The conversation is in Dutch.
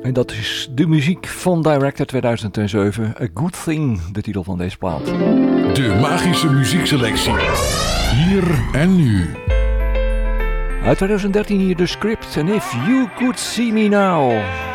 En dat is de muziek van Director 2007. A Good Thing, de titel van deze plaat. De magische muziekselectie. Hier en nu. Uit 2013 hier de Script. En If You Could See Me Now.